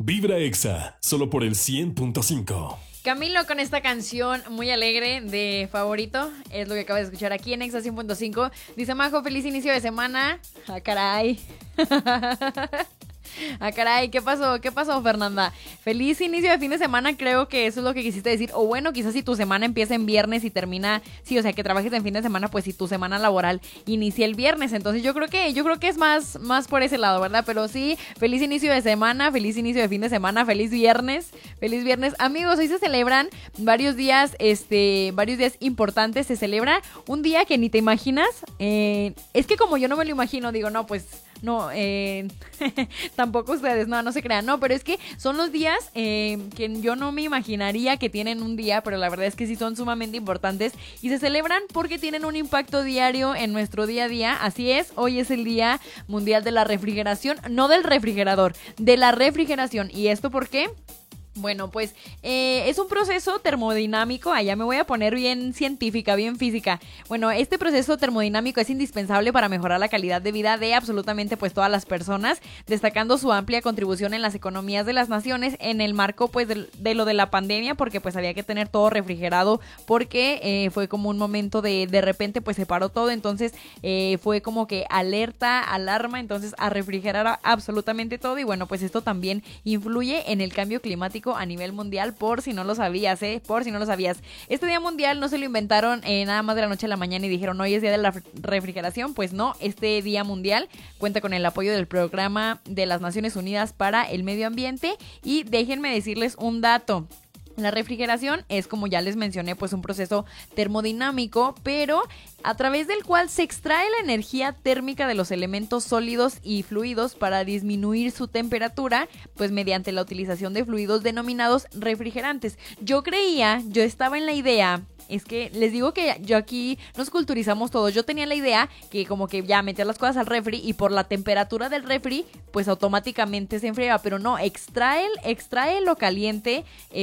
Vibra Exa, solo por el 100.5. Camilo con esta canción muy alegre de Favorito, es lo que acabas de escuchar aquí en Exa 100.5. Dice Majo, feliz inicio de semana. Ah, caray. Ah, caray, ¿qué pasó? ¿Qué pasó, Fernanda? Feliz inicio de fin de semana, creo que eso es lo que quisiste decir. O bueno, quizás si tu semana empieza en viernes y termina, sí, o sea, que trabajes en fin de semana, pues si tu semana laboral inicia el viernes. Entonces yo creo que es más por ese lado, ¿verdad? Pero sí, feliz inicio de semana, feliz inicio de fin de semana, feliz viernes. Feliz viernes. Amigos, hoy se celebran varios días importantes. Se celebra un día que ni te imaginas. Es que como yo no me lo imagino, digo, no, pues... No, tampoco ustedes, no se crean, no, pero es que son los días que yo no me imaginaría que tienen un día, pero la verdad es que sí son sumamente importantes y se celebran porque tienen un impacto diario en nuestro día a día. Así es, hoy es el Día Mundial de la Refrigeración, no del refrigerador, de la refrigeración. ¿Y esto por qué? Bueno, pues es un proceso termodinámico, allá me voy a poner bien científica, bien física. Bueno, este proceso termodinámico es indispensable para mejorar la calidad de vida de absolutamente pues todas las personas, destacando su amplia contribución en las economías de las naciones en el marco pues de lo de la pandemia, porque pues había que tener todo refrigerado porque fue como un momento de repente pues se paró todo, entonces fue como que alerta, alarma, entonces a refrigerar absolutamente todo y bueno, pues esto también influye en el cambio climático a nivel mundial, por si no lo sabías, por si no lo sabías. Este día mundial no se lo inventaron nada más de la noche a la mañana y dijeron hoy es día de la refrigeración, pues no, este día mundial cuenta con el apoyo del Programa de las Naciones Unidas para el Medio Ambiente y déjenme decirles un dato. La refrigeración es, como ya les mencioné, pues un proceso termodinámico, pero a través del cual se extrae la energía térmica de los elementos sólidos y fluidos para disminuir su temperatura, pues mediante la utilización de fluidos denominados refrigerantes. Yo estaba en la idea... Es que les digo que yo aquí nos culturizamos todos. Yo tenía la idea que como que ya meter las cosas al refri y por la temperatura del refri pues automáticamente se enfriaba, pero no, extrae lo caliente,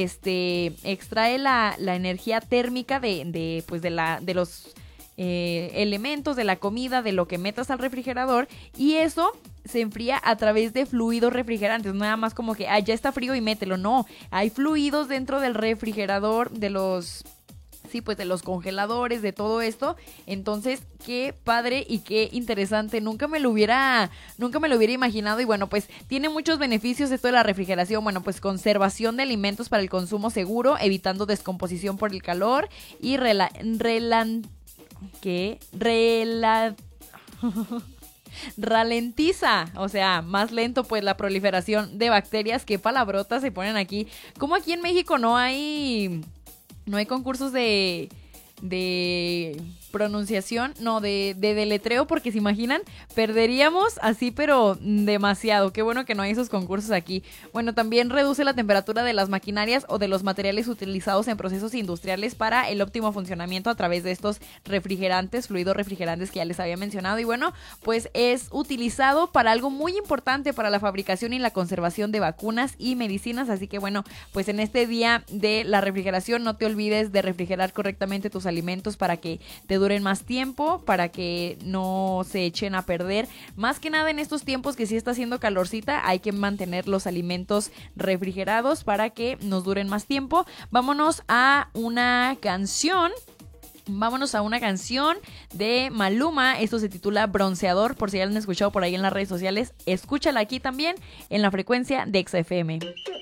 extrae la energía térmica de los elementos de la comida, de lo que metas al refrigerador y eso se enfría a través de fluidos refrigerantes, nada más como que ya está frío y mételo, no, hay fluidos dentro del refrigerador, de los congeladores, de todo esto. Entonces, qué padre y qué interesante. Nunca me lo hubiera imaginado. Y bueno, pues tiene muchos beneficios esto de la refrigeración. Bueno, pues conservación de alimentos para el consumo seguro, evitando descomposición por el calor y ralentiza, o sea, más lento pues la proliferación de bacterias. Qué palabrotas se ponen aquí. Como aquí en México no hay concursos de pronunciación, no, de deletreo, porque se imaginan, perderíamos así, pero demasiado. Qué bueno que no hay esos concursos aquí. Bueno, también reduce la temperatura de las maquinarias o de los materiales utilizados en procesos industriales para el óptimo funcionamiento a través de estos refrigerantes, fluidos refrigerantes que ya les había mencionado. Y bueno, pues es utilizado para algo muy importante, para la fabricación y la conservación de vacunas y medicinas. Así que bueno, pues en este día de la refrigeración no te olvides de refrigerar correctamente tus alimentos para que te duren más tiempo, para que no se echen a perder. Más que nada en estos tiempos que sí está haciendo calorcita, hay que mantener los alimentos refrigerados para que nos duren más tiempo. Vámonos a una canción de Maluma. Esto se titula Bronceador, por si ya lo han escuchado por ahí en las redes sociales. Escúchala aquí también en la frecuencia de Exa FM.